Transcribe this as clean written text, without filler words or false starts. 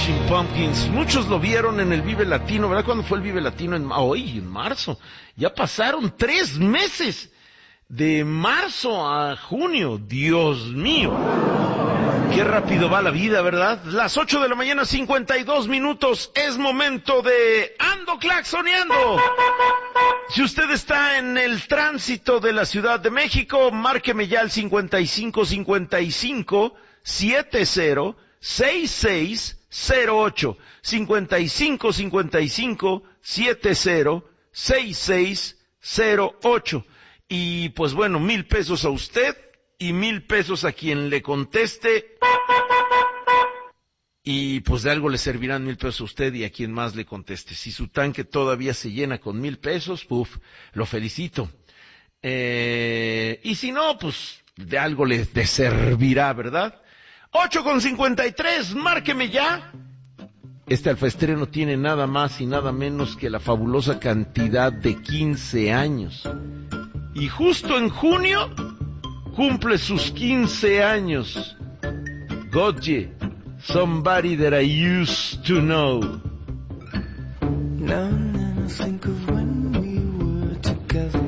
Smashing Pumpkins. Muchos lo vieron en el Vive Latino, ¿verdad? ¿Cuándo fue el Vive Latino? Hoy, en marzo. Ya pasaron 3 meses. De marzo a junio. Dios mío. Qué rápido va la vida, ¿verdad? Las 8 de la mañana, 52 minutos. Es momento de Ando Claxoneando. Si usted está en el tránsito de la Ciudad de México, márqueme ya al 5555 70 6608. 5555 70 6608. Y pues bueno, 1,000 pesos a usted y 1,000 pesos a quien le conteste. Y pues de algo le servirán 1,000 pesos a usted y a quien más le conteste. Si su tanque todavía se llena con 1,000 pesos, lo felicito. Y si no, pues de algo le servirá, ¿verdad? 8:53, márqueme ya. Este alfaestreno tiene nada más y nada menos que la fabulosa cantidad de 15 años. Y justo en junio cumple sus 15 años. Gotye, Somebody That I Used to Know. Now and then I think of when we were together.